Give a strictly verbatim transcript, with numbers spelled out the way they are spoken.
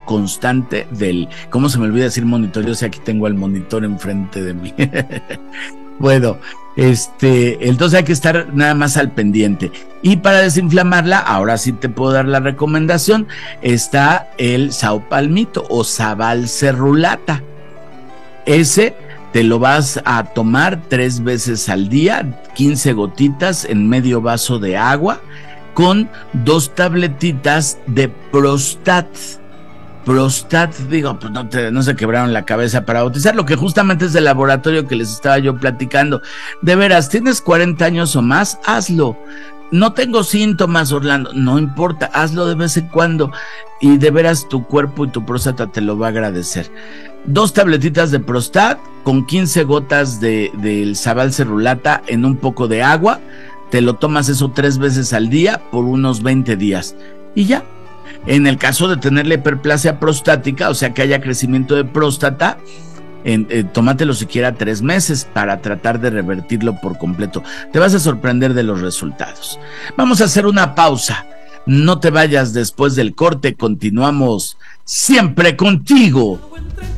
constante del, ¿cómo se me olvida decir monitoreo? O sea, aquí tengo al monitor enfrente de mí. Bueno, este, entonces hay que estar nada más al pendiente. Y para desinflamarla, ahora sí te puedo dar la recomendación, está el saupalmito o sabalcerrulata. Ese te lo vas a tomar tres veces al día, quince gotitas en medio vaso de agua, con dos tabletitas de Prostat. Prostat, digo, pues no, te, no se quebraron la cabeza para bautizar, lo que justamente es del laboratorio que les estaba yo platicando. De veras, ¿tienes cuarenta años o más? Hazlo. No tengo síntomas, Orlando, no importa, hazlo de vez en cuando y de veras tu cuerpo y tu próstata te lo va a agradecer. Dos tabletitas de Prostat con quince gotas de, del sabalcerrulata en un poco de agua, te lo tomas eso tres veces al día por unos veinte días y ya. En el caso de tener la hiperplasia prostática, o sea que haya crecimiento de próstata, en, eh, tómatelo siquiera tres meses para tratar de revertirlo por completo. Te vas a sorprender de los resultados. Vamos a hacer una pausa. No te vayas, después del corte continuamos siempre contigo.